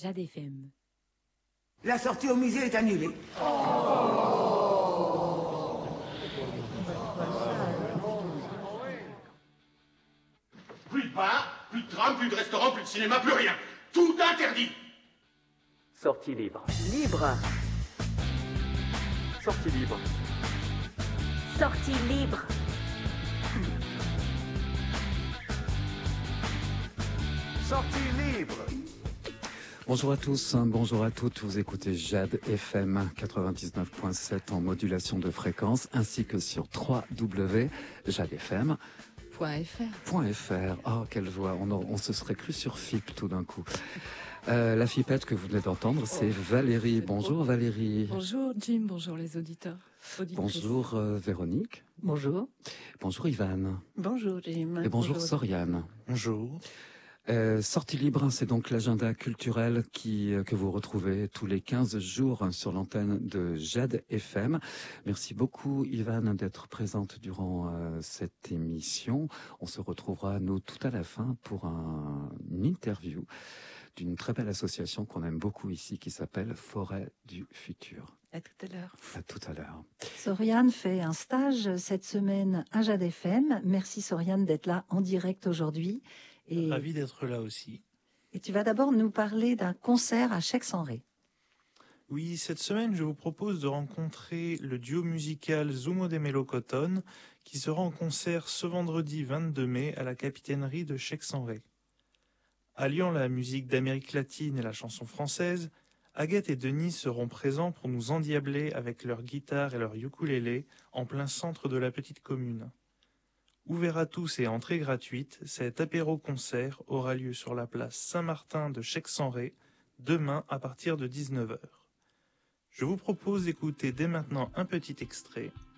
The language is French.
Jade FM. La sortie au musée est annulée. Plus de bar, plus de tram, plus de restaurant, plus de cinéma, plus rien. Tout interdit. Sortie libre. Libre. Sortie libre. Sortie libre. Sortie libre. Bonjour à tous, bonjour à toutes, vous écoutez Jade FM 99.7 en modulation de fréquence ainsi que sur www.jadefm.fr. Oh, quelle voix, on se serait cru sur FIP tout d'un coup. La FIPette que vous venez d'entendre, c'est Valérie. Bonjour Valérie. Bonjour Jim, bonjour les auditeurs. Bonjour Véronique. Bonjour. Bonjour Ivan. Bonjour Jim. Et bonjour Soriane. Bonjour. Sortie libre, c'est donc l'agenda culturel que vous retrouvez tous les 15 jours sur l'antenne de Jade FM. Merci beaucoup Ivan d'être présente durant cette émission. On se retrouvera nous tout à la fin pour une interview d'une très belle association qu'on aime beaucoup ici qui s'appelle Forêt du Futur. À tout à l'heure. À tout à l'heure. Soriane fait un stage cette semaine à Jade FM. Merci Soriane d'être là en direct aujourd'hui. Ravi d'être là aussi. Et tu vas d'abord nous parler d'un concert à Checks-en-Ré. Oui, cette semaine, je vous propose de rencontrer le duo musical Zumo de Melocotton qui sera en concert ce vendredi 22 mai à la capitainerie de Checks-en-Ré. Alliant la musique d'Amérique latine et la chanson française, Agathe et Denis seront présents pour nous endiabler avec leur guitare et leur ukulélé en plein centre de la petite commune. Ouvert à tous et entrée gratuite, cet apéro-concert aura lieu sur la place Saint-Martin de Checks-en-Ré demain à partir de 19h. Je vous propose d'écouter dès maintenant un petit extrait